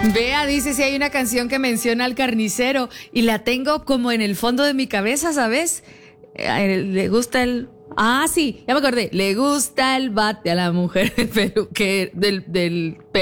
Vea, dice si hay una canción que menciona al carnicero y la tengo como en el fondo de mi cabeza, ¿sabes? Le gusta el... Ah, sí, ya me acordé. Le gusta el bate a la mujer del